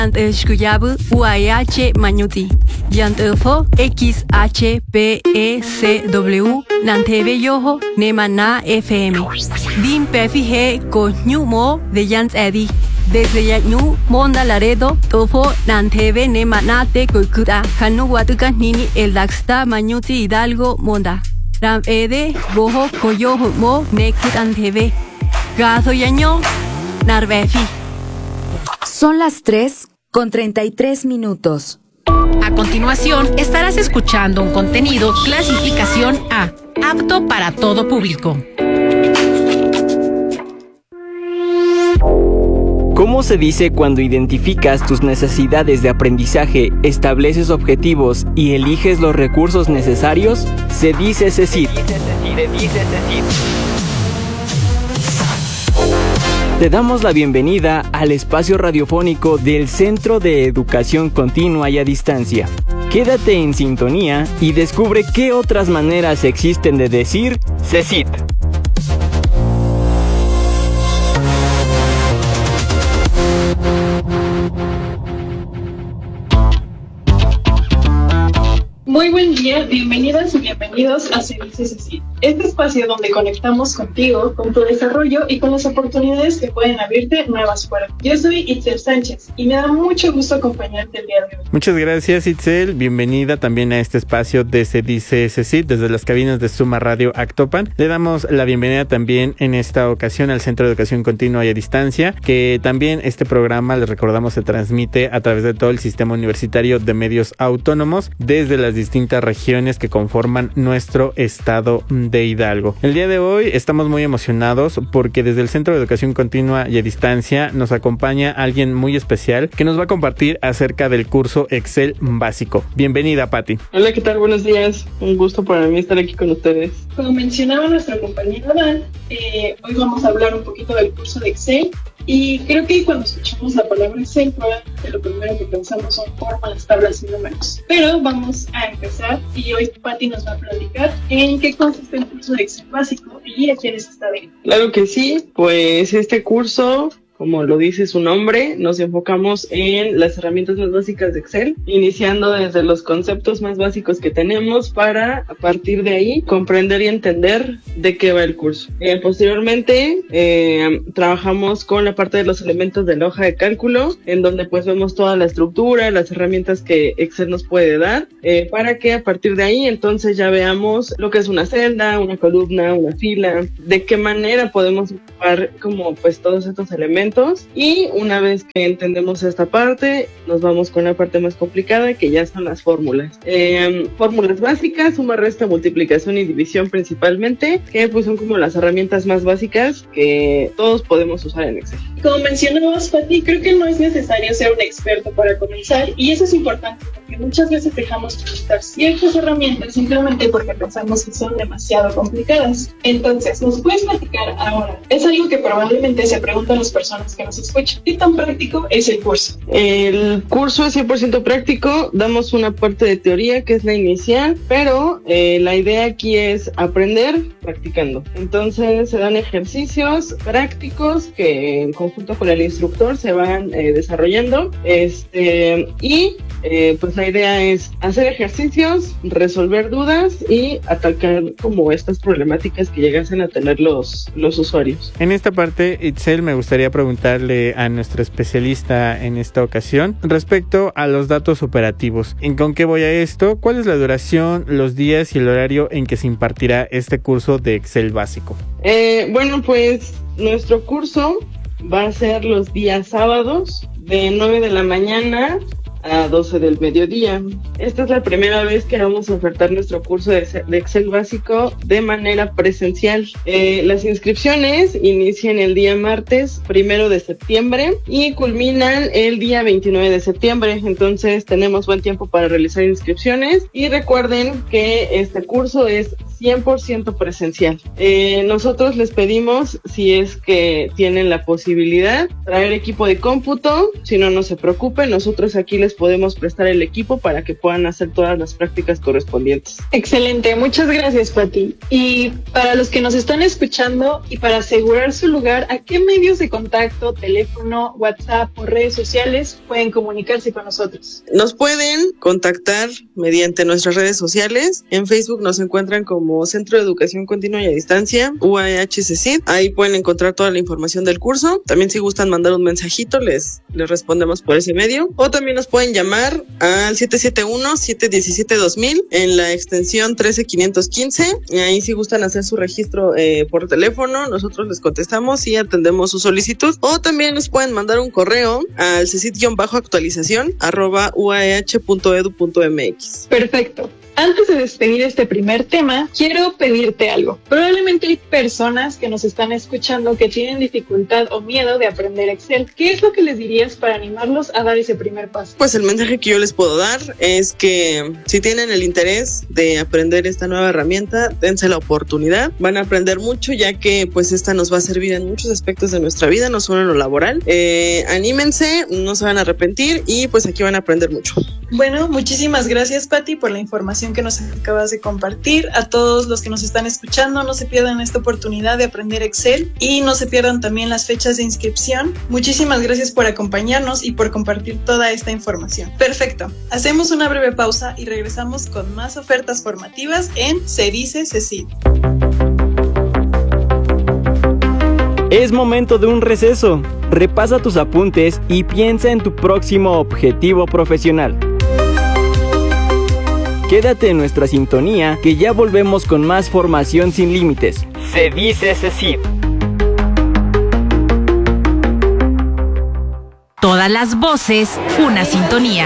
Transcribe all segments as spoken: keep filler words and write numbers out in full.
Anteshkuyabu U A H Manyuti. Yantefo X H P E C W Nantebe Yoho Nemana F M. Dim Pefi Ko Nyumo de Yans Edi. Desde Yanu Monda Laredo Tofo Nantebe Nemanate Kukuda Kanu Watuka Nini El Daxta Manyuti Hidalgo Monda. Ram Ede Boho Koyoho Mo Nekut Antebe. Gazo Yaño Narbefi. Son las tres con treinta y tres minutos. A continuación, estarás escuchando un contenido clasificación A, apto para todo público. ¿Cómo se dice cuando identificas tus necesidades de aprendizaje, estableces objetivos y eliges los recursos necesarios? Se dice CECIT. Se dice CECIT. Te damos la bienvenida al espacio radiofónico del Centro de Educación Continua y a Distancia. Quédate en sintonía y descubre qué otras maneras existen de decir CECIT. Muy buen día, bienvenidas y bienvenidos a Se dice CECIT, este espacio donde conectamos contigo, con tu desarrollo y con las oportunidades que pueden abrirte nuevas puertas. Yo soy Itzel Sánchez y me da mucho gusto acompañarte el día de hoy. Muchas gracias, Itzel, bienvenida también a este espacio de Se dice CECIT desde las cabinas de Suma Radio Actopan. Le damos la bienvenida también en esta ocasión al Centro de Educación Continua y a Distancia, que también este programa, les recordamos, se transmite a través de todo el sistema universitario de medios autónomos desde las distintas regiones que conforman nuestro estado de Hidalgo. El día de hoy estamos muy emocionados porque desde el Centro de Educación Continua y a Distancia nos acompaña alguien muy especial que nos va a compartir acerca del curso Excel básico. Bienvenida, Patti. Hola, ¿qué tal? Buenos días. Un gusto para mí estar aquí con ustedes. Como mencionaba nuestra compañera Dan, eh, hoy vamos a hablar un poquito del curso de Excel. Y creo que cuando escuchamos la palabra Excel, probablemente lo primero que pensamos son formas, tablas y números. Pero vamos a empezar y hoy Patti nos va a platicar en qué consiste el curso de Excel básico y a quiénes está dentro. Claro que sí, pues este curso, como lo dice su nombre, nos enfocamos en las herramientas más básicas de Excel, iniciando desde los conceptos más básicos que tenemos para, a partir de ahí, comprender y entender de qué va el curso. Eh, posteriormente, eh, trabajamos con la parte de los elementos de la hoja de cálculo, en donde pues vemos toda la estructura, las herramientas que Excel nos puede dar, eh, para que a partir de ahí, entonces ya veamos lo que es una celda, una columna, una fila, de qué manera podemos ocupar como pues todos estos elementos. Y una vez que entendemos esta parte, nos vamos con la parte más complicada, que ya son las fórmulas. Eh, fórmulas básicas, suma, resta, multiplicación y división principalmente, que pues son como las herramientas más básicas que todos podemos usar en Excel. Como mencionabas, Patti, creo que no es necesario ser un experto para comenzar, y eso es importante porque muchas veces dejamos de utilizar ciertas herramientas simplemente porque pensamos que son demasiado complicadas. Entonces, ¿nos puedes platicar ahora? Es algo que probablemente se preguntan las personas que nos escuchan. ¿Qué tan práctico es el curso? El curso es cien por ciento práctico, damos una parte de teoría que es la inicial, pero eh, la idea aquí es aprender practicando. Entonces se dan ejercicios prácticos que en conjunto con el instructor se van eh, desarrollando, este, y eh, pues la idea es hacer ejercicios, resolver dudas y atacar como estas problemáticas que llegasen a tener los, los usuarios. En esta parte, Itzel, me gustaría preguntarle a nuestro especialista en esta ocasión respecto a los datos operativos. ¿En con qué voy a esto? ¿Cuál es la duración, los días y el horario en que se impartirá este curso de Excel básico? Eh, bueno, pues nuestro curso va a ser los días sábados de nueve de la mañana a doce del mediodía. Esta es la primera vez que vamos a ofertar nuestro curso de Excel básico de manera presencial. Eh, las inscripciones inician el día martes primero de septiembre y culminan el día veintinueve de septiembre. Entonces tenemos buen tiempo para realizar inscripciones y recuerden que este curso es cien por ciento presencial. Eh, nosotros les pedimos, si es que tienen la posibilidad, traer equipo de cómputo. Si no, no se preocupen, nosotros aquí les podemos prestar el equipo para que puedan hacer todas las prácticas correspondientes. Excelente, muchas gracias, Pati. Y para los que nos están escuchando y para asegurar su lugar, ¿a qué medios de contacto, teléfono, WhatsApp o redes sociales pueden comunicarse con nosotros? Nos pueden contactar mediante nuestras redes sociales. En Facebook nos encuentran como Centro de Educación Continua y a Distancia, U A H C C I D. Ahí pueden encontrar toda la información del curso. También si gustan mandar un mensajito, les, les respondemos por ese medio. O también nos pueden llamar al siete siete uno, siete uno siete, dos mil en la extensión trece quinientos quince. Y ahí si gustan hacer su registro eh, por teléfono, nosotros les contestamos y atendemos su solicitud. O también nos pueden mandar un correo al cesit-actualización arroba uah.edu.mx. Perfecto. Antes de despedir este primer tema, quiero pedirte algo. Probablemente hay personas que nos están escuchando que tienen dificultad o miedo de aprender Excel. ¿Qué es lo que les dirías para animarlos a dar ese primer paso? Pues el mensaje que yo les puedo dar es que si tienen el interés de aprender esta nueva herramienta, dense la oportunidad. Van a aprender mucho, ya que pues esta nos va a servir en muchos aspectos de nuestra vida, no solo en lo laboral. Eh, anímense, no se van a arrepentir y pues aquí van a aprender mucho. Bueno, muchísimas gracias, Pati, por la información que nos acabas de compartir. A todos los que nos están escuchando, no se pierdan esta oportunidad de aprender Excel y no se pierdan también las fechas de inscripción. Muchísimas gracias por acompañarnos y por compartir toda esta información. Perfecto, hacemos una breve pausa y regresamos con más ofertas formativas en Se Dice CECID. Es momento de un receso. Repasa tus apuntes y piensa en tu próximo objetivo profesional. Quédate en nuestra sintonía, que ya volvemos con más formación sin límites. Se dice CECID. Todas las voces, una sintonía.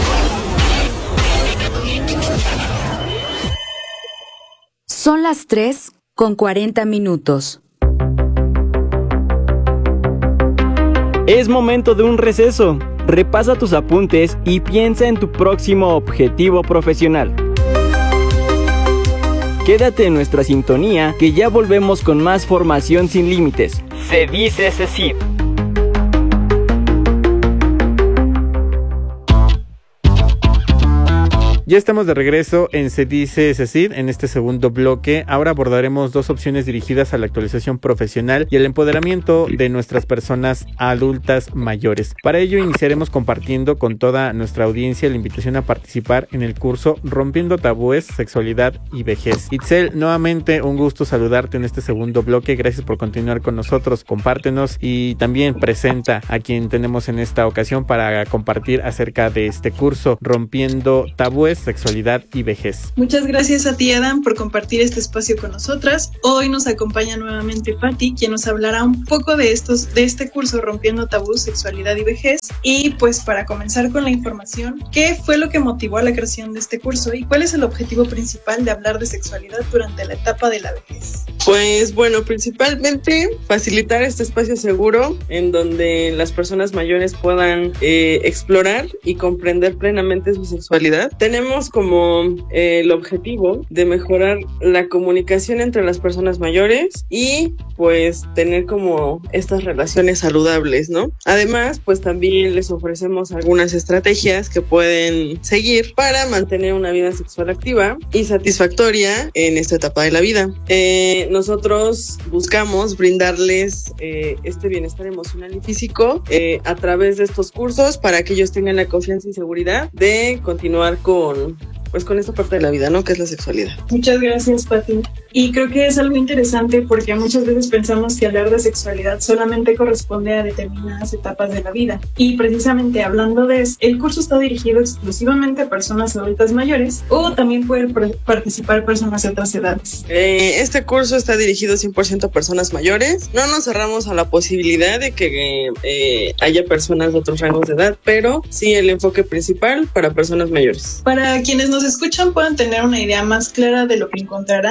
Son las tres con cuarenta minutos. Es momento de un receso. Repasa tus apuntes y piensa en tu próximo objetivo profesional. Quédate en nuestra sintonía, que ya volvemos con más formación sin límites. Se dice CECID. Ya estamos de regreso en Se Dice CECID. En este segundo bloque, ahora abordaremos dos opciones dirigidas a la actualización profesional y el empoderamiento de nuestras personas adultas mayores. Para ello iniciaremos compartiendo con toda nuestra audiencia la invitación a participar en el curso Rompiendo Tabúes, Sexualidad y Vejez. Itzel, nuevamente un gusto saludarte en este segundo bloque. Gracias por continuar con nosotros. Compártenos y también presenta a quien tenemos en esta ocasión para compartir acerca de este curso Rompiendo Tabúes, Sexualidad y Vejez. Muchas gracias a ti, Adam, por compartir este espacio con nosotras. Hoy nos acompaña nuevamente Pati, quien nos hablará un poco de estos, de este curso Rompiendo Tabús, Sexualidad y Vejez. Y pues para comenzar con la información, ¿qué fue lo que motivó a la creación de este curso y cuál es el objetivo principal de hablar de sexualidad durante la etapa de la vejez? Pues bueno, principalmente facilitar este espacio seguro en donde las personas mayores puedan eh, explorar y comprender plenamente su sexualidad. Tenemos como eh, el objetivo de mejorar la comunicación entre las personas mayores y pues tener como estas relaciones saludables, ¿no? Además, pues también les ofrecemos algunas estrategias que pueden seguir para mantener una vida sexual activa y satisfactoria en esta etapa de la vida. Eh, nosotros buscamos brindarles eh, este bienestar emocional y físico eh, a través de estos cursos para que ellos tengan la confianza y seguridad de continuar con pues con esta parte de la vida, ¿no? Que es la sexualidad. Muchas gracias, Pati. Y creo que es algo interesante porque muchas veces pensamos que hablar de sexualidad solamente corresponde a determinadas etapas de la vida. Y precisamente hablando de eso, el curso está dirigido exclusivamente a personas adultas mayores o también pueden pr- participar personas de otras edades. Eh, este curso está dirigido cien por ciento a personas mayores. No nos cerramos a la posibilidad de que eh, haya personas de otros rangos de edad, pero sí el enfoque principal para personas mayores. Para quienes nos escuchan puedan tener una idea más clara de lo que encontrarán, ¿qué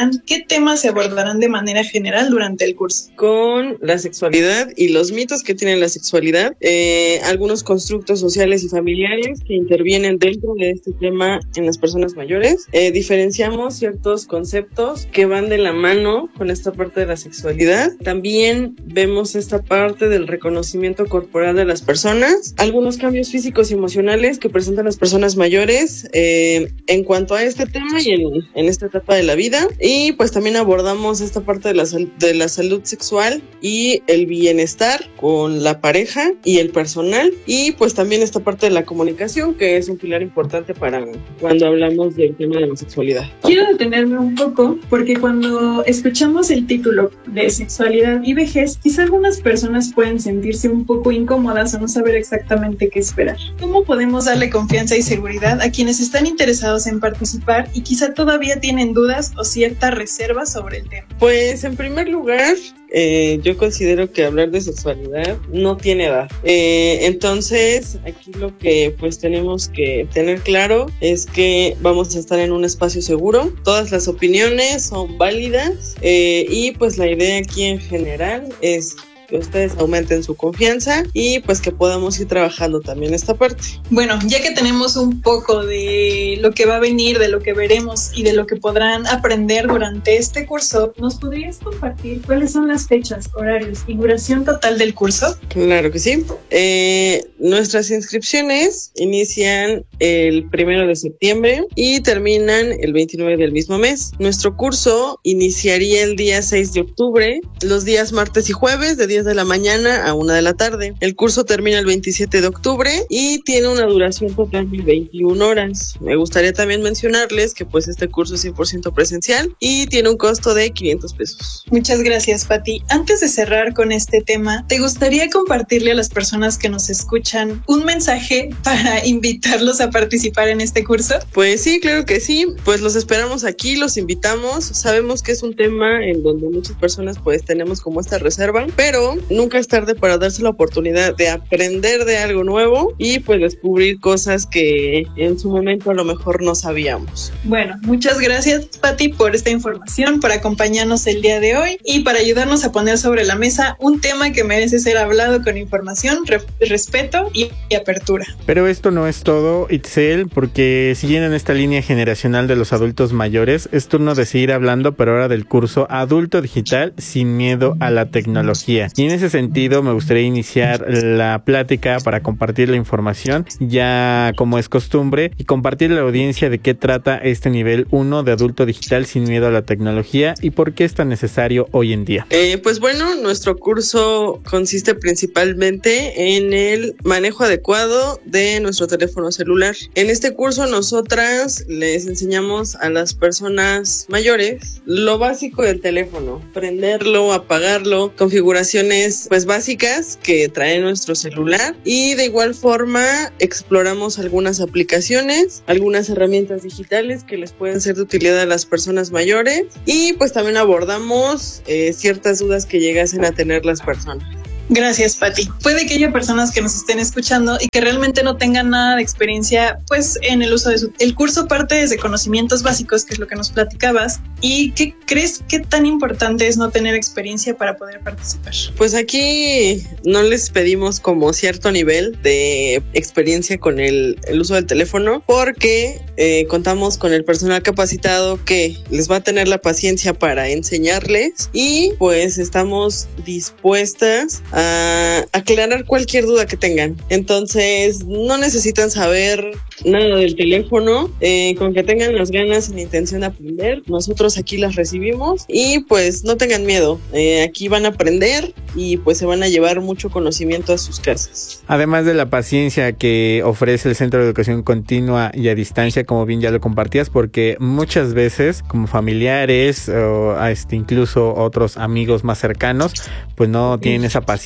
temas se abordarán de manera general durante el curso? Con la sexualidad y los mitos que tiene la sexualidad, eh, algunos constructos sociales y familiares que intervienen dentro de este tema en las personas mayores. Eh, diferenciamos ciertos conceptos que van de la mano con esta parte de la sexualidad. También vemos esta parte del reconocimiento corporal de las personas, algunos cambios físicos y emocionales que presentan las personas mayores eh, en cuanto a este tema y en, en esta etapa de la vida. Y pues también abordamos esta parte de la, de la salud sexual y el bienestar con la pareja y el personal, y pues también esta parte de la comunicación, que es un pilar importante para cuando hablamos del tema de la sexualidad. Quiero detenerme un poco porque cuando escuchamos el título de sexualidad y vejez, quizá algunas personas pueden sentirse un poco incómodas o no saber exactamente qué esperar. ¿Cómo podemos darle confianza y seguridad a quienes están interesados en participar y quizá todavía tienen dudas o cierta reserva sobre el tema? Pues en primer lugar, Eh, yo considero que hablar de sexualidad no tiene edad. Eh, entonces, aquí lo que pues tenemos que tener claro es que vamos a estar en un espacio seguro. Todas las opiniones son válidas eh, y pues la idea aquí en general es que ustedes aumenten su confianza y pues que podamos ir trabajando también esta parte. Bueno, ya que tenemos un poco de lo que va a venir, de lo que veremos y de lo que podrán aprender durante este curso, ¿nos podrías compartir cuáles son las fechas, horarios y duración total del curso? Claro que sí. Eh, nuestras inscripciones inician el primero de septiembre y terminan el veintinueve del mismo mes. Nuestro curso iniciaría el día seis de octubre, los días martes y jueves de diez de la mañana a una de la tarde. El curso termina el veintisiete de octubre y tiene una duración total de veintiuna horas. Me gustaría también mencionarles que pues este curso es cien por ciento presencial y tiene un costo de quinientos pesos. Muchas gracias, Pati. Antes de cerrar con este tema, ¿te gustaría compartirle a las personas que nos escuchan un mensaje para invitarlos a participar en este curso? Pues sí, claro que sí. Pues los esperamos aquí, los invitamos. Sabemos que es un tema en donde muchas personas pues tenemos como esta reserva, pero nunca es tarde para darse la oportunidad de aprender de algo nuevo y pues descubrir cosas que en su momento a lo mejor no sabíamos. Bueno, muchas gracias, Pati, por esta información, por acompañarnos el día de hoy y para ayudarnos a poner sobre la mesa un tema que merece ser hablado con información, re- respeto y, y apertura. Pero esto no es todo, Itzel, porque siguiendo en esta línea generacional de los adultos mayores, es turno de seguir hablando, pero ahora del curso Adulto Digital sin miedo a la tecnología. Y en ese sentido me gustaría iniciar la plática para compartir la información, ya como es costumbre, y compartir a la audiencia de qué trata este nivel uno de adulto digital sin miedo a la tecnología y por qué es tan necesario hoy en día. Eh, pues bueno, nuestro curso consiste principalmente en el manejo adecuado de nuestro teléfono celular. En este curso nosotras les enseñamos a las personas mayores lo básico del teléfono, prenderlo, apagarlo, configuraciones pues básicas que trae nuestro celular, y de igual forma exploramos algunas aplicaciones, algunas herramientas digitales que les pueden ser de utilidad a las personas mayores, y pues también abordamos eh, ciertas dudas que llegasen a tener las personas. Gracias, Pati. Puede que haya personas que nos estén escuchando y que realmente no tengan nada de experiencia pues en el uso de su... El curso parte desde conocimientos básicos, que es lo que nos platicabas. ¿Y qué crees que tan importante es no tener experiencia para poder participar? Pues aquí no les pedimos como cierto nivel de experiencia con el, el uso del teléfono, porque eh, contamos con el personal capacitado que les va a tener la paciencia para enseñarles, y pues estamos dispuestas a a aclarar cualquier duda que tengan. Entonces no necesitan saber nada del teléfono, eh, con que tengan las ganas y la intención de aprender, nosotros aquí las recibimos, y pues no tengan miedo, eh, aquí van a aprender y pues se van a llevar mucho conocimiento a sus casas. Además de la paciencia que ofrece el Centro de Educación Continua y a Distancia, como bien ya lo compartías, porque muchas veces como familiares o este, incluso otros amigos más cercanos pues no tienen esa paciencia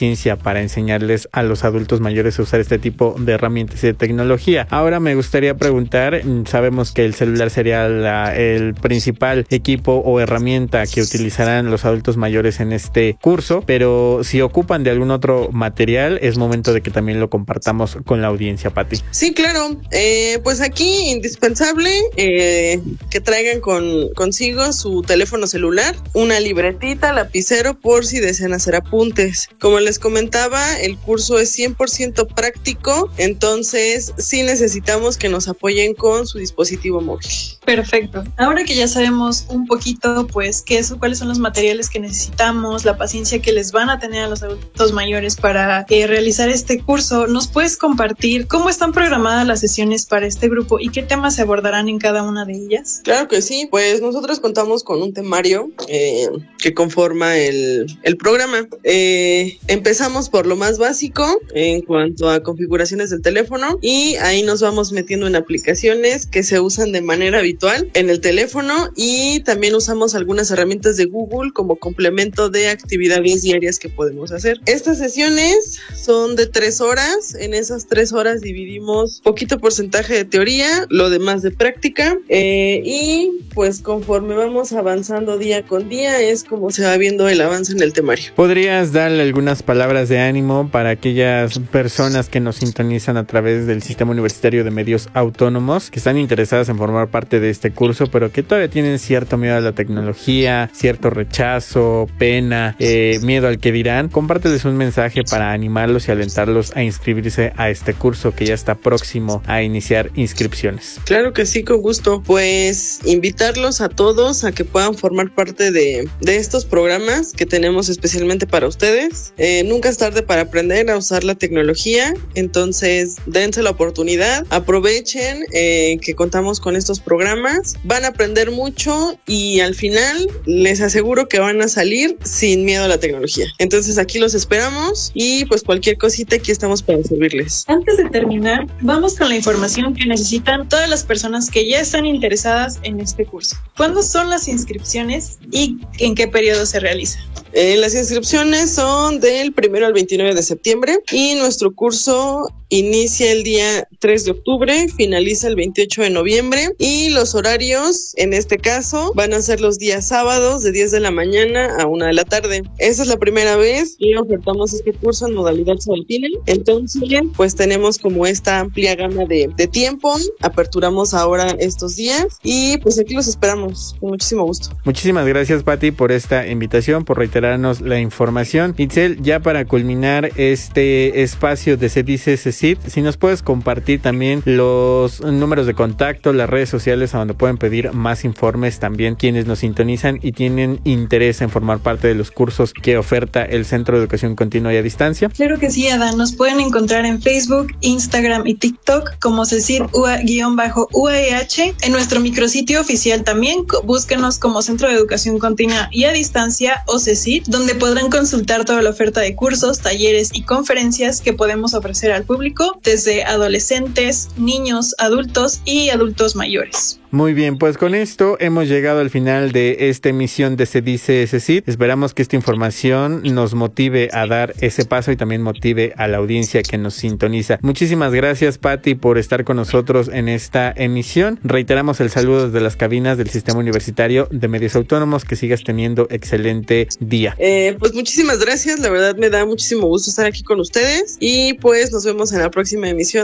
paciencia para enseñarles a los adultos mayores a usar este tipo de herramientas y de tecnología. Ahora me gustaría preguntar, sabemos que el celular sería la, el principal equipo o herramienta que utilizarán los adultos mayores en este curso, pero si ocupan de algún otro material, es momento de que también lo compartamos con la audiencia, Pati. Sí, claro. Eh, pues aquí indispensable eh, que traigan con, consigo su teléfono celular, una libretita, lapicero por si desean hacer apuntes. Como les comentaba, el curso es cien por ciento práctico, entonces sí necesitamos que nos apoyen con su dispositivo móvil. Perfecto. Ahora que ya sabemos un poquito, pues, qué es, cuáles son los materiales que necesitamos, la paciencia que les van a tener a los adultos mayores para eh, realizar este curso, ¿nos puedes compartir cómo están programadas las sesiones para este grupo y qué temas se abordarán en cada una de ellas? Claro que sí, pues nosotros contamos con un temario eh, que conforma el, el programa. Eh, empezamos por lo más básico en cuanto a configuraciones del teléfono y ahí nos vamos metiendo en aplicaciones que se usan de manera habitual en el teléfono y también usamos algunas herramientas de Google como complemento de actividades diarias que podemos hacer. Estas sesiones son de tres horas, en esas tres horas dividimos poquito porcentaje de teoría, lo demás de práctica eh, y pues conforme vamos avanzando día con día es como se va viendo el avance en el temario. ¿Podrías darle algunas palabras de ánimo para aquellas personas que nos sintonizan a través del Sistema Universitario de Medios Autónomos, que están interesadas en formar parte de este curso, pero que todavía tienen cierto miedo a la tecnología, cierto rechazo, pena, eh, miedo al que dirán? Compárteles un mensaje para animarlos y alentarlos a inscribirse a este curso que ya está próximo a iniciar inscripciones. Claro que sí, con gusto. Pues invitarlos a todos a que puedan formar parte de, de estos programas que tenemos especialmente para ustedes. Eh, nunca es tarde para aprender a usar la tecnología, entonces dense la oportunidad, aprovechen eh, que contamos con estos programas, van a aprender mucho y al final les aseguro que van a salir sin miedo a la tecnología. Entonces aquí los esperamos y pues cualquier cosita aquí estamos para servirles. Antes de terminar, vamos con la información que necesitan todas las personas que ya están interesadas en este curso. ¿Cuándo son las inscripciones y en qué periodo se realiza? Eh, las inscripciones son del primero al veintinueve de septiembre y nuestro curso inicia el día tres de octubre, finaliza el veintiocho de noviembre y los horarios en este caso van a ser los días sábados de diez de la mañana a una de la tarde. Esa es la primera vez que ofertamos este curso en modalidad sabatina, entonces pues tenemos como esta amplia gama de, de tiempo, aperturamos ahora estos días y pues aquí los esperamos con muchísimo gusto. Muchísimas gracias, Pati, por esta invitación, por reiterarnos la información. Itzel, ya para culminar este espacio de Se Dice CECIT, si nos puedes compartir también los números de contacto, las redes sociales a donde pueden pedir más informes también quienes nos sintonizan y tienen interés en formar parte de los cursos que oferta el Centro de Educación Continua y a Distancia. Claro que sí, Adán, nos pueden encontrar en Facebook, Instagram y TikTok como CECIT U A E H. En nuestro micrositio oficial también, búsquenos como Centro de Educación Continua y a Distancia o CECIT, donde podrán consultar toda la oferta de cursos, talleres y conferencias que podemos ofrecer al público, desde adolescentes, niños, adultos y adultos mayores. Muy bien, pues con esto hemos llegado al final de esta emisión de Se Dice CECIT. Esperamos que esta información nos motive a dar ese paso y también motive a la audiencia que nos sintoniza. Muchísimas gracias, Pati, por estar con nosotros en esta emisión. Reiteramos el saludo desde las cabinas del Sistema Universitario de Medios Autónomos. Que sigas teniendo excelente día. Eh, pues muchísimas gracias, la verdad me da muchísimo gusto estar aquí con ustedes y pues nos vemos en la próxima emisión